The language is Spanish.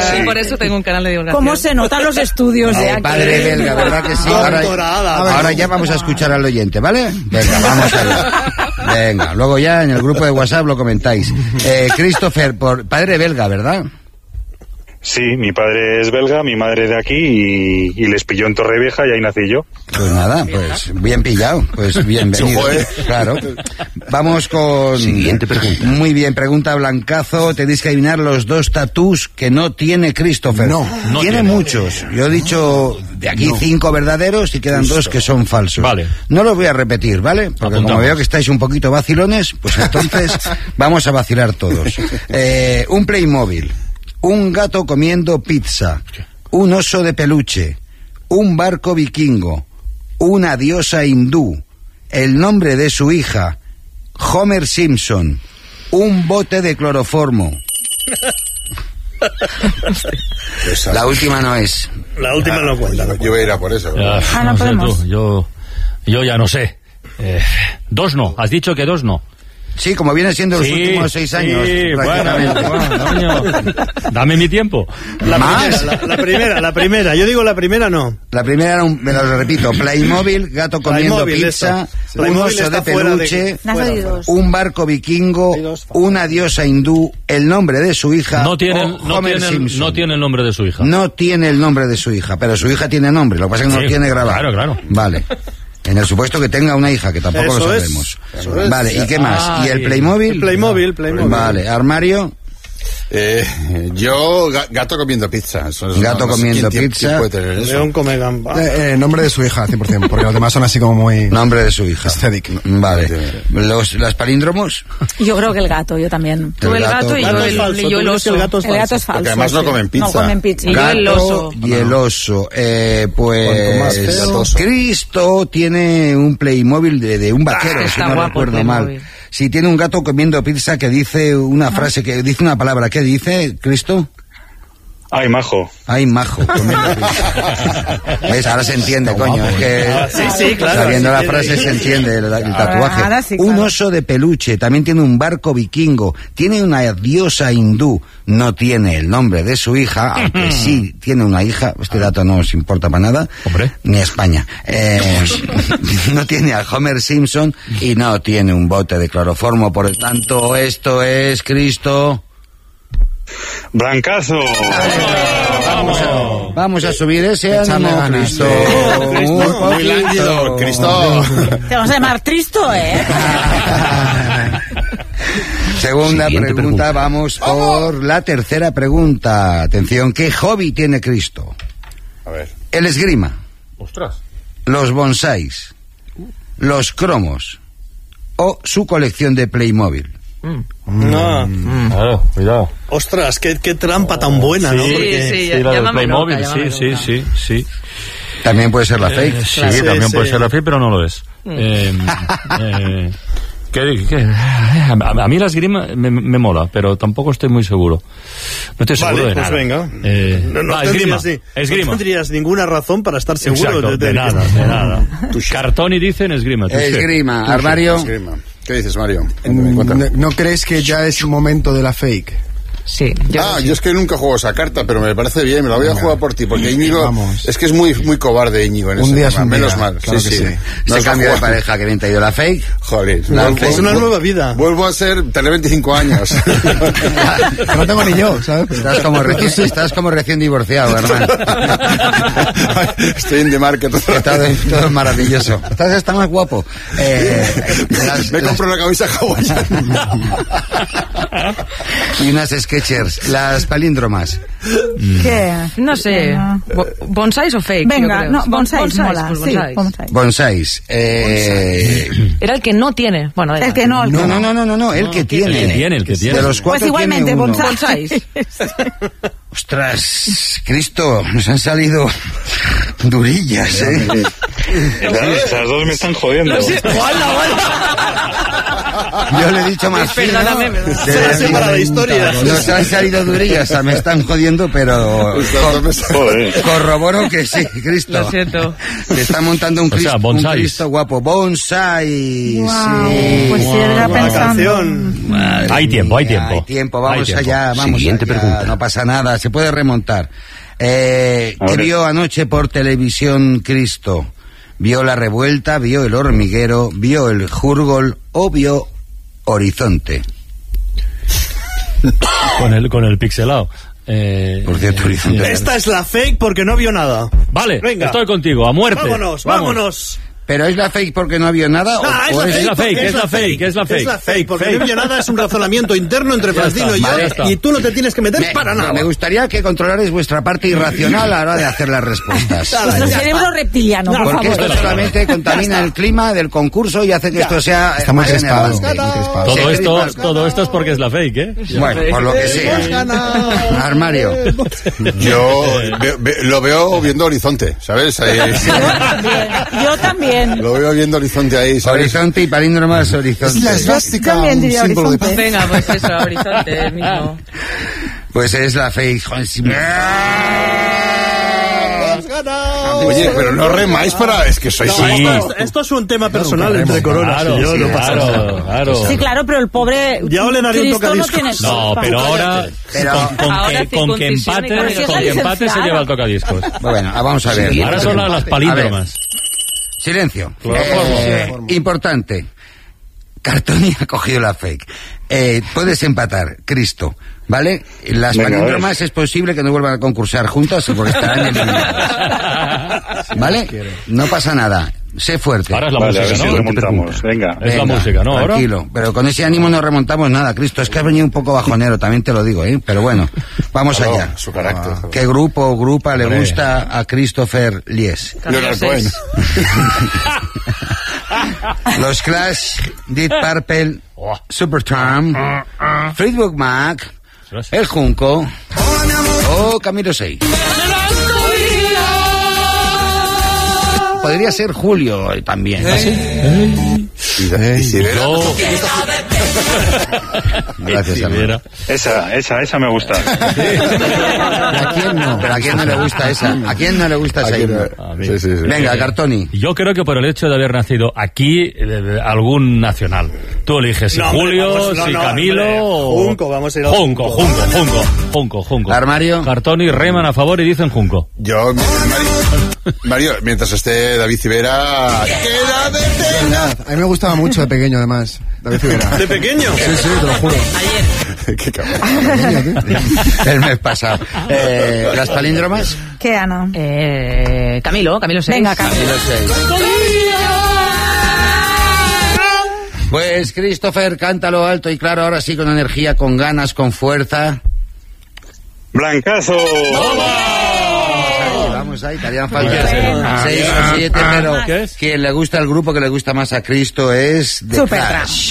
Sí. Por eso tengo un canal de divulgación. ¿Cómo se notan los estudios de aquí? Padre belga, ¿verdad que sí? Ahora ya vamos a escuchar al oyente, ¿vale? Venga, vamos allá. Venga, luego ya en el grupo de WhatsApp lo comentáis. Christopher, padre belga, ¿verdad? Sí, mi padre es belga, mi madre es de aquí y les pilló en Torrevieja y ahí nací yo. Pues nada, pues bien pillado, pues bienvenido. Claro. Vamos con... Siguiente pregunta. Muy bien, pregunta Blancazo. Tenéis que adivinar los 2 tatús que no tiene Christopher. No tiene muchos. Yo he dicho de aquí 5 verdaderos y quedan 2 que son falsos. Vale. No los voy a repetir, ¿vale? Porque Apuntamos. como veo que estáis un poquito vacilones, pues entonces vamos a vacilar todos. Un Playmobil. Un gato comiendo pizza, un oso de peluche, un barco vikingo, una diosa hindú, el nombre de su hija, Homer Simpson, un bote de cloroformo. La última no es. La última no cuenta. Yo voy a ir a por eso. no sé podemos. tú, yo ya no sé. 2 no, has dicho que 2 no. Sí, como viene siendo los últimos 6 años. Sí, bueno, dame mi tiempo. La primera. Yo digo la primera no. La primera era me lo repito, Playmobil, gato comiendo pizza, un oso de peluche, un barco vikingo, una diosa hindú, el nombre de su hija, No tiene el nombre de su hija. No tiene el nombre de su hija, pero su hija tiene nombre, lo que pasa es que no lo tiene grabado. Claro. Vale. En el supuesto que tenga una hija, que tampoco Eso lo sabemos. es. Vale, ¿y qué más? ¿Y el Playmobil? El Playmobil. Vale, armario. Yo, gato comiendo pizza. Gato comiendo pizza. ¿Quién puede tener eso? León come gamba. Nombre de su hija, 100%, porque los demás son así como muy... Nombre de su hija. Aesthetic. Vale. ¿Las palíndromos? Yo creo que el gato, yo también. Tú el gato y yo el oso. El gato es falso. Porque además no comen pizza. No comen pizza. Y yo el oso. Y el oso. Cuanto más feo. Cristo tiene un Playmobil de un vaquero, si está no guapo recuerdo el mal. Playmobil. Si tiene un gato comiendo pizza que dice una frase, que dice una palabra, ¿qué dice, Cristo? Ay, majo. Ay, majo, comiendo pizza. ¿Ves? Ahora se entiende, coño. Es que Sí, claro. sabiendo la Sí, frase sí. se entiende el tatuaje. Ahora sí, Un claro. oso de peluche, también tiene un barco vikingo, tiene una diosa hindú, no tiene el nombre de su hija, aunque sí tiene una hija, este dato no os importa para nada, Hombre. ni a España. No tiene a Homer Simpson y no tiene un bote de cloroformo, por lo tanto, esto es Cristo. Blancazo. Vamos a subir ese ánimo, ganas, Cristo. Muy lánguido, Cristo. Te vamos a llamar Tristo, ¿eh? Segunda Siguiente pregunta, vamos por la tercera pregunta. Atención, ¿qué hobby tiene Cristo? A ver. El esgrima, Ostras. los bonsáis, los cromos o su colección de Playmobil. No. Claro, cuidado. Ostras, qué trampa tan buena, ¿no? Sí, Porque... sí, Sí, la del llámame Playmobil, loca, llámame sí. También puede ser la fake. Sí, Sí, también sí. puede ser la fe, pero no lo es. A mí la esgrima me mola, pero tampoco estoy muy seguro. No estoy seguro Vale, de pues nada. venga. No esgrima. no tendrías ninguna razón para estar seguro. Exacto, de nada. Cartoni dice en esgrima. touché. Esgrima, armario. Esgrima. ¿Qué dices, Mario? ¿No crees que ya es momento de la fake? Sí. Yo es que nunca juego esa carta, pero me parece bien, me la voy a jugar por ti, porque Íñigo, Vamos. es que es muy cobarde Íñigo en Un ese día es tema, un día, menos mal. claro que sí. No Se se cambia de juega. pareja, que bien te ha ido la fake. Joder, Es una nueva vida. Vuelvo a tener 25 años. Que no tengo ni yo, ¿sabes? Estás como recién divorciado, hermano. Estoy en The Market. Todo es maravilloso. Está más guapo. Me compro una camisa hawaiana. Y unas Skechers, las palíndromas. ¿Qué? No sé. Venga. ¿Bonsáis o fake? Venga, Yo creo. no, bonsáis mola. Pues Sí, bonsáis. bonsáis. Bonsáis. Era el que no tiene. Bueno, El que no, el que No, el que tiene. El que tiene. De los Pues cuatro igualmente, tiene uno. bonsáis. Ostras, Cristo, nos han salido durillas, ¿eh? Esas dos me están jodiendo. Yo le he dicho más fino. Perdóname, para la historia. Nos han salido durillas, me están jodiendo, pero Joder. corroboro que sí, Cristo. Lo siento. Se está montando un O sea, Cristo, un bonsáis. Cristo guapo. Bonsai, Wow, sí. pues sí, era Buena pensando. canción. Madre Hay tiempo, hay mía, tiempo. Hay tiempo, vamos Hay tiempo. allá, vamos Siguiente allá. pregunta. No pasa nada, se puede remontar. ¿Qué ver. vio anoche por televisión Cristo? ¿Vio La Revuelta, vio El Hormiguero, vio El Jurgol o vio Horizonte? Con el pixelado. Por cierto, Horizonte. Esta es la fake porque no vio nada. Vale, Venga. estoy contigo, a muerte. Vámonos, Vamos. vámonos. ¿Pero es la fake porque no vio nada? No, o es la fake, porque es la fake, es la fake. Es la fake, porque Fake. no vio nada, es un razonamiento interno entre Ya Francino está, y yo, vale, ya está. y tú no te tienes que meter para nada. Me gustaría que controlarais vuestra parte irracional a la hora de hacer las respuestas. Nuestro cerebro reptiliano, por Porque favor. esto solamente contamina el clima del concurso y hace que esto sea Está muy más crespado, enervante. muy crespado. Todo esto es porque es la fake, ¿eh? Bueno, por lo que sea. Armario. Yo lo veo viendo Horizonte, ¿sabes? Ahí, Yo también. lo veo viendo Horizonte ahí, ¿sabes? Horizonte y palíndromas horizonte. Es la esvástica, También un diría símbolo de horizonte. paz. Venga, pues eso, Horizonte, el mismo. Pues es la fake. Joder, si me- Oye, pero no remáis para... Es que sois... Sí. Esto es un tema personal entre Coronas Claro, y yo, no pasa nada. claro, claro. Sí, claro, pero el pobre Ya le daría un Cristo no tocadiscos. tiene No, culpa. pero ahora Pero- Ahora con que circuncisión y empate, camino. con que empate se lleva el tocadiscos. Bueno, vamos a ver. Ahora son las palíndromas. Silencio. Cloroformo. Importante. Cartoni ha cogido la fake. Puedes empatar, Cristo, ¿vale? Las Venga, palíndromas es posible que no vuelvan a concursar juntas porque estarán eliminadas. ¿Vale? No pasa nada. Sé fuerte. Ahora es la Vale, a ver música, si ¿no? remontamos. Venga. Es la música, ¿no? Ahora. Tranquilo, pero con ese ánimo no remontamos nada, Cristo. Es que has venido un poco bajonero, también te lo digo, ¿eh? Pero bueno, vamos Claro, allá. su carácter. ¿Qué grupo o grupa le Hombre. gusta a Christopher Lies? Leonard Cohen. Los Clash, Deep Purple, Supertramp, Fleetwood Mac, El Junco o Camilo 6. Podría ser Julio también. Y si era- Yo, Gracias, si hermano. viera. Esa me gusta. ¿A quién no? ¿Pero a quién no le gusta esa? ¿A quién no le gusta esa Aquí himno? no- A mí. Sí, sí, sí. Venga, Cartoni. Yo creo que por el hecho de haber nacido aquí, algún nacional. Tú eliges si No, hombre, Julio, vamos, no, si no, Camilo hombre. o... Junco, vamos a ir a Junco. Armario. Cartoni reman a favor y dicen Junco. Yo, Mario, mientras esté David Civera... ¡Queda de pena! A mí me gustaba mucho de pequeño, además. David Civera. ¿De pequeño? Sí, sí, te lo juro. ¡Qué cabrón! El mes pasado. ¿Las palíndromas? ¿Qué, Ana? Camilo 6. Venga, Camilo. Los 6. Pues, Christopher, cántalo alto y claro, ahora sí, con energía, con ganas, con fuerza. Blancazo. Vamos ahí, que harían falta ¿Qué es? 6 o 7, pero ¿Qué es? quien le gusta el grupo que le gusta más a Cristo es The Supertramp. Clash.